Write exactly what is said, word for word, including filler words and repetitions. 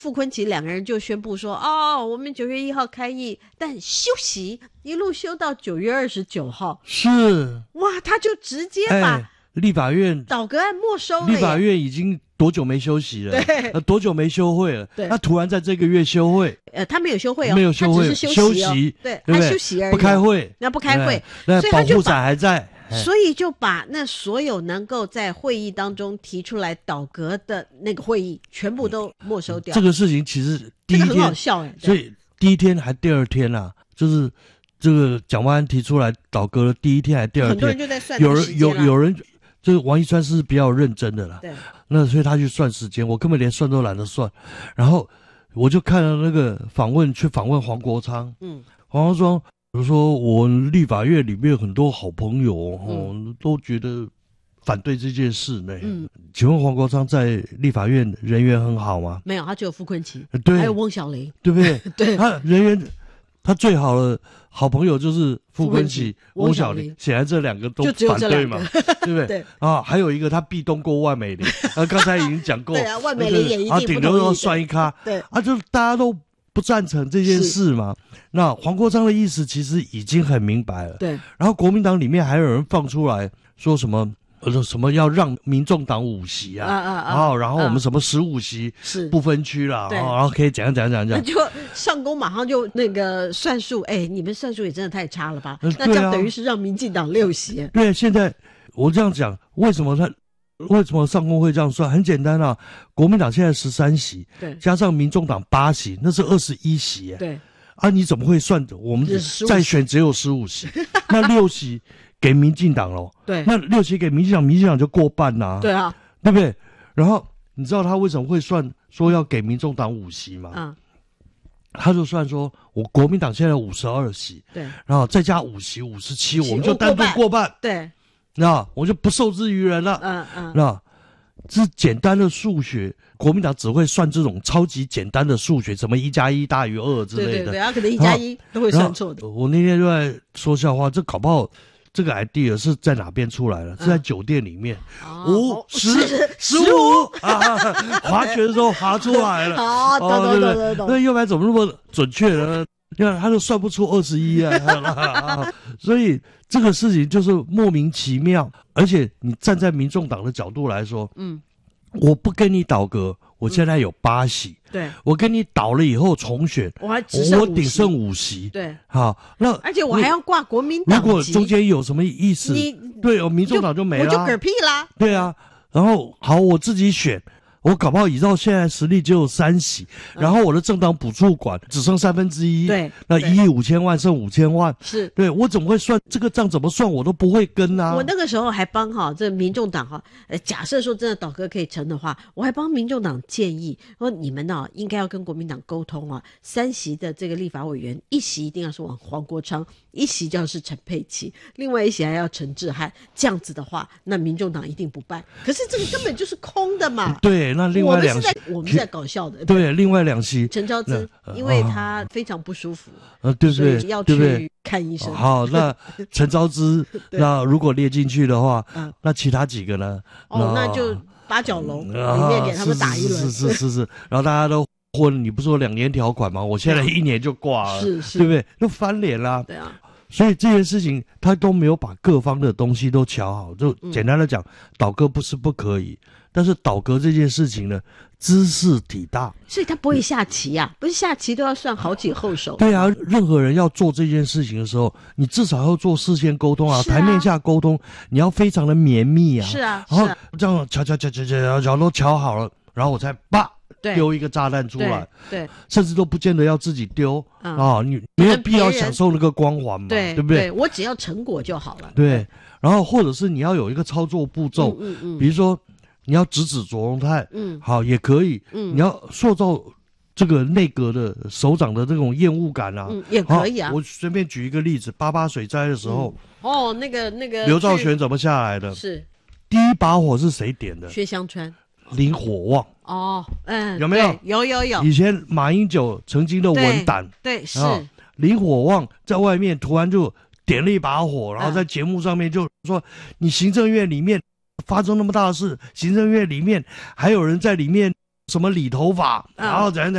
傅昆萁两个人就宣布说，哦，我们九月一号开议，但休息一路休到九月二十九号。 是， 哇，他就直接把、 哎、立法院倒阁案没收了。 立法院已经多久没休息了？ 对、 呃，多久没休会了？ 对， 他突然在这个月休会， 呃，他没有休会哦， 没有休会， 他只是休息、哦、 休息， 对， 对不对？ 他休息而已、哦， 不开会， 那不开会， 那保护伞还在。 所以就把那所有能够在会议当中提出来倒阁的那个会议全部都没收掉。 这个事情其实第一天、 这个、很好笑哎， 所以第一天还第二天啊，就是这个蒋万安提出来倒阁的第一天还第二天， 很多人就在算有人有有人就是王一川是比较认真的啦， 对， 那所以他去算时间，我根本连算都懒得算。然后我就看了那个访问，去访问黄国昌，嗯，黄国昌。比如说，我立法院里面很多好朋友哦、嗯，都觉得反对这件事呢。嗯，请问黄国昌在立法院人缘很好吗？ 没有，他只有傅昆萁， 对， 还有翁小玲， 对不对？ 对， 他人缘，他最好的好朋友就是傅昆萁、翁小玲，显然这两个都反对嘛，对不对？ 对啊，还有一个他壁咚过万美玲，啊，刚才已经讲过， 对啊，万美玲也一定不同意， 啊，顶多要算一咖， 对， 啊，就大家都不赞成这件事嘛。那黄国昌的意思其实已经很明白了， 对。 然后国民党里面还有人放出来说什么，呃，什么要让民众党五席啊，啊啊啊，然后然后我们什么十五席是不分区啦， 对， 然后可以怎样怎样怎样怎样， 就上公马上就那个算数，哎，你们算数也真的太差了吧？ 呃、 那这样等于是让民进党六席。 对，现在我这样讲，为什么他？为什么上公会这样算？很简单啊，国民党现在十三席， 对， 加上民众党八席，那是二十一席， 对， 啊，你怎么会算？我们再选只有十五席，那六席给民进党咯， 对， 那六席给民进党，民进党就过半啦， 对啊， 对不对？然后你知道他为什么会算说要给民众党五席吗？嗯，他就算说我国民党现在五十二席， 对， 然后再加五席，五十七，我们就单独过半， 对。 那我就不受制于人了。 嗯嗯， 那这简单的数学，国民党只会算这种超级简单的数学，什么一加一大于二之类的。 对对对，他可能一加一都会算错的。 我那天就在说笑话，这搞不好这个 idea 是在哪边出来的？嗯、是在酒店里面，五、哦、十、十五啊，划拳的时候划出来了。 好，懂懂懂懂懂。 那要不然怎么那么准确呢？你看他就算不出二十一啊，所以这个事情就是莫名其妙。而且你站在民众党的角度来说，嗯，我不跟你倒阁，我现在有八席，嗯、对，我跟你倒了以后重选， 我还只剩我顶剩五席， 对， 好，那而且我还要挂国民党籍， 如果中间有什么意思， 你对，我民众党就没了， 我就嗝屁啦， 对啊，然后好，我自己选。我搞不好依照现在实力只有三席，嗯、然后我的政党补助款只剩三分之一， 对， 那一亿五千万剩五千万， 是对我怎么会算这个账？怎么算我都不会跟啊！ 我那个时候还帮哈这民众党哈，呃，假设说真的倒阁可以成的话，我还帮民众党建议说，你们呢应该要跟国民党沟通啊，三席的这个立法委员，一席一定要是往黄国昌，一席就要是陈佩琪，另外一席还要陈智菡，这样子的话，那民众党一定不败。可是这个根本就是空的嘛。 对。那另外两席， 我们是在搞笑的。 对，另外两席， 陈昭姿，因为他非常不舒服， 呃，对不对？ 所以要去看医生。 好，那陈昭姿，那如果列进去的话，那其他几个呢？ 哦，那就八角笼里面给他们打一轮， 是是是是，然后大家都混，你不是说两年条款吗？我现在一年就挂了， 是是， 对不对？就翻脸啦。 对啊。 所以这件事情他都没有把各方的东西都瞧好，就简单的讲，倒戈不是不可以，但是倒戈这件事情呢，茲事体大， 所以他不会下棋啊，不是下棋都要算好几后手。 对啊，任何人要做这件事情的时候，你至少要做事先沟通啊，啊台面下沟通，你要非常的绵密啊， 是啊， 然后这样瞧瞧瞧瞧瞧瞧都瞧好了，然后我才叭。丢一个炸弹出来， 对，对甚至都不见得要自己丢、嗯、啊！你没有必要享受那个光环嘛， 对对不对？ 对我只要成果就好了。 对，然后或者是你要有一个操作步骤，嗯嗯嗯，比如说你要直指卓荣泰，嗯，好也可以，嗯，你要塑造这个内阁的首长的这种厌恶感啊， 嗯，也可以啊。 我随便举一个例子，八八水灾的时候， 嗯、哦，那个那个刘兆玄怎么下来的？ 是第一把火是谁点的？ 薛湘川。 林火旺哦，嗯， 有没有？ 有有有。 以前马英九曾经的文胆， 对，对是、 哦、林火旺在外面突然就点了一把火，然后在节目上面就说：“嗯、你行政院里面发生那么大的事，行政院里面还有人在里面什么理头发，然后怎样怎样。